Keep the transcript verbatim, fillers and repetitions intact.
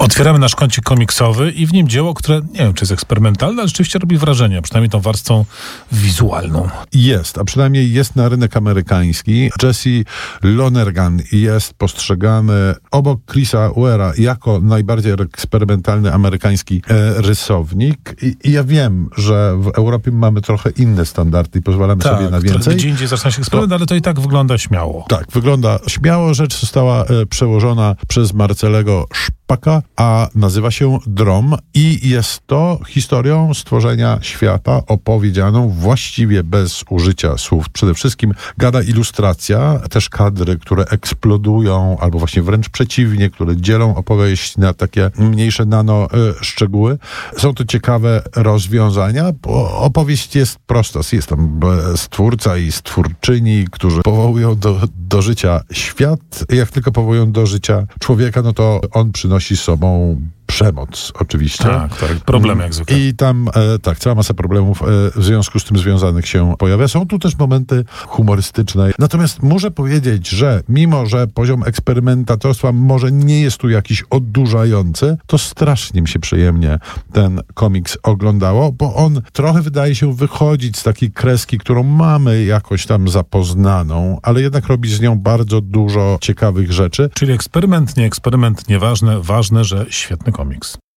Otwieramy nasz kącik komiksowy i w nim dzieło, które nie wiem, czy jest eksperymentalne, ale rzeczywiście robi wrażenie, przynajmniej tą warstwą wizualną. Jest, a przynajmniej jest na rynek amerykański. Jesse Lonergan jest postrzegany obok Chrisa Ware'a jako najbardziej eksperymentalny amerykański e, rysownik. I, I ja wiem, że w Europie mamy trochę inne standardy i pozwalamy tak, sobie na więcej. Gdzie indziej zaczyna się eksperyment, ale to i tak wygląda śmiało. Tak, wygląda śmiało. Rzecz została e, przełożona przez Marcelego Szpaka, a nazywa się Drom i jest to historią stworzenia świata opowiedzianą właściwie bez użycia słów. Przede wszystkim gada ilustracja, też kadry, które eksplodują, albo właśnie wręcz przeciwnie, które dzielą opowieść na takie mniejsze nano y, szczegóły. Są to ciekawe rozwiązania, bo opowieść jest prosta. Jest tam stwórca i stwórczyni, którzy powołują do, do życia świat. Jak tylko powołują do życia człowieka, no to on przynosi z sobą przemoc, oczywiście. Tak, tak, problemy jak zwykle. I tam, e, tak, cała masa problemów e, w związku z tym związanych się pojawia. Są tu też momenty humorystyczne. Natomiast muszę powiedzieć, że mimo, że poziom eksperymentatorstwa może nie jest tu jakiś odurzający, to strasznie mi się przyjemnie ten komiks oglądało, bo on trochę wydaje się wychodzić z takiej kreski, którą mamy jakoś tam zapoznaną, ale jednak robi z nią bardzo dużo ciekawych rzeczy. Czyli eksperyment, nie eksperyment, nieważne, ważne, że świetny komiks.